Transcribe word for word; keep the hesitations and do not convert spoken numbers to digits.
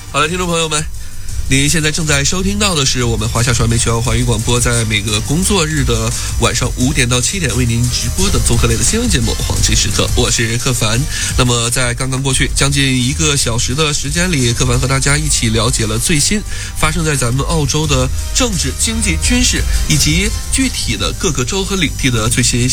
好的，听众朋友们，您现在正在收听到的是我们华夏传媒全国华语广播在每个工作日的晚上五点到七点为您直播的综合类的新闻节目《黄金时刻》，我是克凡。那么在刚刚过去将近一个小时的时间里，克凡和大家一起了解了最新发生在咱们澳洲的政治、经济、军事以及具体的各个州和领地的最新